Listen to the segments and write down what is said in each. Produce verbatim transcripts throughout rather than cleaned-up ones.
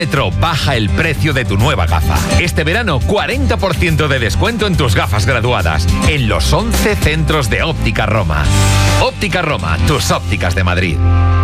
Metro baja el precio de tu nueva gafa. Este verano, cuarenta por ciento de descuento en tus gafas graduadas en los once centros de Óptica Roma. Óptica Roma, tus ópticas de Madrid.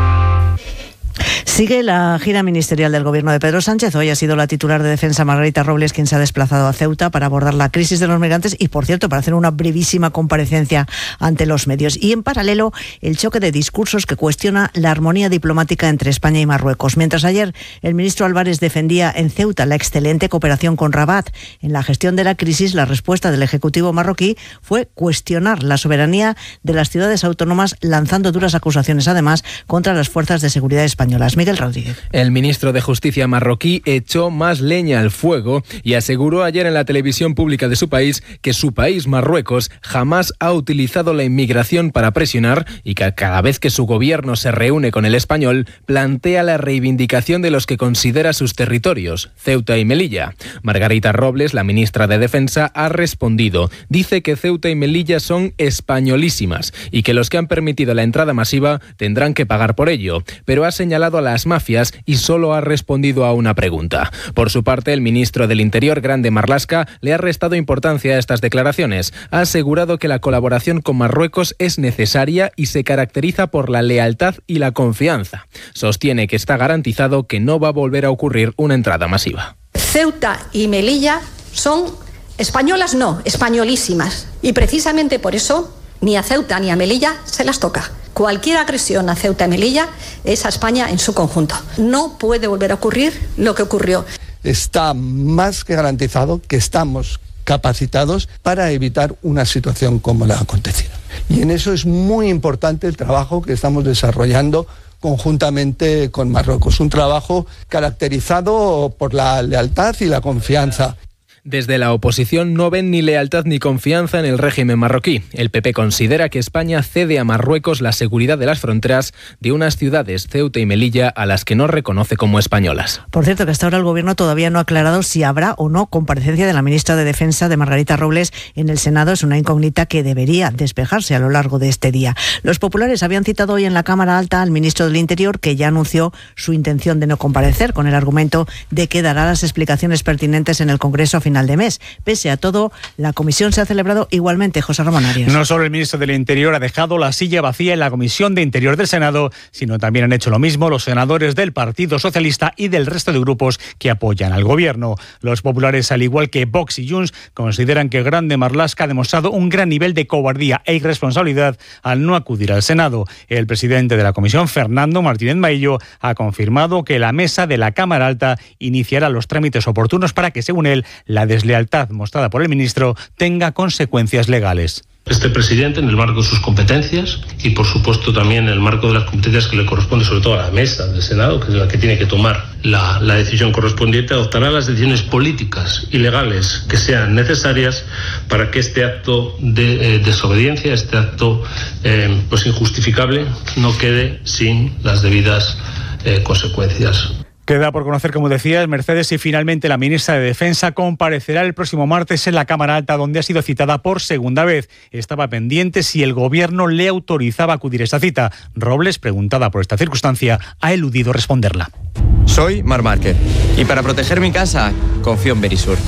Sigue la gira ministerial del gobierno de Pedro Sánchez. Hoy ha sido la titular de Defensa, Margarita Robles, quien se ha desplazado a Ceuta para abordar la crisis de los migrantes y, por cierto, para hacer una brevísima comparecencia ante los medios. Y, en paralelo, el choque de discursos que cuestiona la armonía diplomática entre España y Marruecos. Mientras ayer el ministro Álvarez defendía en Ceuta la excelente cooperación con Rabat en la gestión de la crisis, la respuesta del Ejecutivo marroquí fue cuestionar la soberanía de las ciudades autónomas, lanzando duras acusaciones, además, contra las fuerzas de seguridad españolas. Miguel Rodríguez. El ministro de Justicia marroquí echó más leña al fuego y aseguró ayer en la televisión pública de su país que su país, Marruecos, jamás ha utilizado la inmigración para presionar y que cada vez que su gobierno se reúne con el español, plantea la reivindicación de los que considera sus territorios, Ceuta y Melilla. Margarita Robles, la ministra de Defensa, ha respondido. Dice que Ceuta y Melilla son españolísimas y que los que han permitido la entrada masiva tendrán que pagar por ello, pero ha señalado a las mafias y solo ha respondido a una pregunta. Por su parte, el ministro del Interior, Grande Marlaska, le ha restado importancia a estas declaraciones. Ha asegurado que la colaboración con Marruecos es necesaria y se caracteriza por la lealtad y la confianza. Sostiene que está garantizado que no va a volver a ocurrir una entrada masiva. Ceuta y Melilla son españolas, no, españolísimas. Y precisamente por eso ni a Ceuta ni a Melilla se las toca. Cualquier agresión a Ceuta y Melilla es a España en su conjunto. No puede volver a ocurrir lo que ocurrió. Está más que garantizado que estamos capacitados para evitar una situación como la acontecida. Y en eso es muy importante el trabajo que estamos desarrollando conjuntamente con Marruecos. Un trabajo caracterizado por la lealtad y la confianza. Desde la oposición no ven ni lealtad ni confianza en el régimen marroquí. El P P considera que España cede a Marruecos la seguridad de las fronteras de unas ciudades, Ceuta y Melilla, a las que no reconoce como españolas. Por cierto, que hasta ahora el Gobierno todavía no ha aclarado si habrá o no comparecencia de la ministra de Defensa, de Margarita Robles, en el Senado. Es una incógnita que debería despejarse a lo largo de este día. Los populares habían citado hoy en la Cámara Alta al ministro del Interior, que ya anunció su intención de no comparecer, con el argumento de que dará las explicaciones pertinentes en el Congreso a final de mes. Pese a todo, la comisión se ha celebrado igualmente. José Ramón Arias. No solo el ministro del Interior ha dejado la silla vacía en la Comisión de Interior del Senado, sino también han hecho lo mismo los senadores del Partido Socialista y del resto de grupos que apoyan al gobierno. Los populares, al igual que Vox y Junts, consideran que Grande Marlaska ha demostrado un gran nivel de cobardía e irresponsabilidad al no acudir al Senado. El presidente de la comisión, Fernando Martínez Maillo, ha confirmado que la mesa de la Cámara Alta iniciará los trámites oportunos para que, según él, la deslealtad mostrada por el ministro tenga consecuencias legales. Este presidente, en el marco de sus competencias y, por supuesto, también en el marco de las competencias que le corresponde, sobre todo a la mesa del Senado, que es la que tiene que tomar la, la decisión correspondiente, adoptará las decisiones políticas y legales que sean necesarias para que este acto de eh, desobediencia, este acto eh, pues injustificable, no quede sin las debidas eh, consecuencias. Queda por conocer, como decía, Mercedes, si finalmente la ministra de Defensa comparecerá el próximo martes en la Cámara Alta, donde ha sido citada por segunda vez. Estaba pendiente si el Gobierno le autorizaba a acudir a esta cita. Robles, preguntada por esta circunstancia, ha eludido responderla. Soy Marc Márquez y para proteger mi casa confío en Verisur.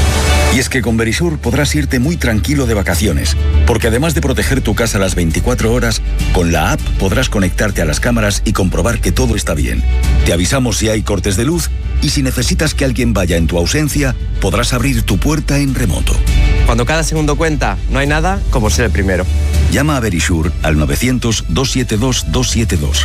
Y es que con Verisur podrás irte muy tranquilo de vacaciones, porque además de proteger tu casa las veinticuatro horas, con la app podrás conectarte a las cámaras y comprobar que todo está bien. Te avisamos si hay cortes de luz y si necesitas que alguien vaya en tu ausencia, podrás abrir tu puerta en remoto. Cuando cada segundo cuenta, no hay nada como ser el primero. Llama a Verisur al novecientos, doscientos setenta y dos, doscientos setenta y dos.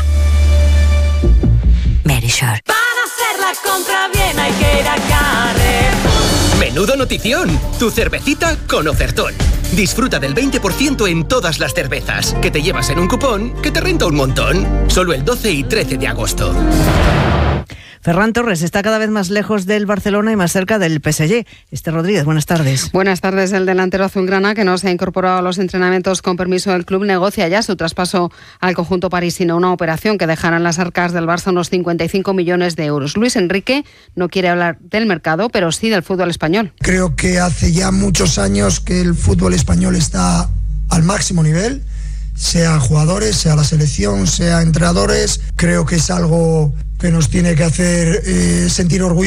Verisur. Para hacer la compra bien hay que ir a Carrefour. ¡Menudo notición! Tu cervecita con ofertón. Disfruta del veinte por ciento en todas las cervezas, que te llevas en un cupón que te renta un montón. Solo el doce y trece de agosto. Ferran Torres está cada vez más lejos del Barcelona y más cerca del P S G. Esther Rodríguez, buenas tardes. Buenas tardes. El delantero azulgrana, que no se ha incorporado a los entrenamientos con permiso del club, negocia ya su traspaso al conjunto parisino, una operación que dejará en las arcas del Barça unos cincuenta y cinco millones de euros. Luis Enrique no quiere hablar del mercado, pero sí del fútbol español. Creo que hace ya muchos años que el fútbol español está al máximo nivel, sea jugadores, sea la selección, sea entrenadores. Creo que es algo que nos tiene que hacer eh, sentir orgullo.